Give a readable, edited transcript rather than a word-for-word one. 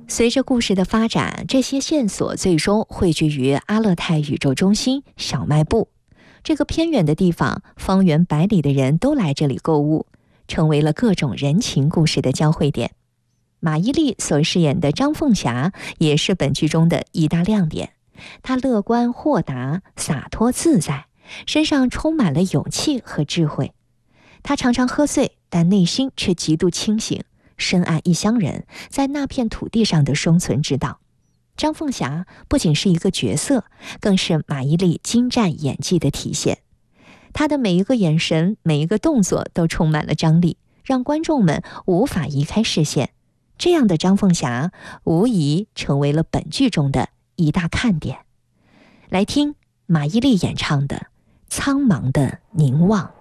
随着故事的发展，这些线索最终汇聚于阿勒泰宇宙中心小卖部。这个偏远的地方，方圆百里的人都来这里购物，成为了各种人情故事的交汇点。马伊琍所饰演的张凤霞也是本剧中的一大亮点。她乐观豁达、洒脱自在，身上充满了勇气和智慧。她常常喝醉，但内心却极度清醒，深谙异乡人在那片土地上的生存之道。张凤霞不仅是一个角色，更是马伊琍精湛演技的体现。她的每一个眼神、每一个动作都充满了张力，让观众们无法移开视线。这样的张凤霞无疑成为了本剧中的一大看点。来听马伊琍演唱的《苍茫的凝望》。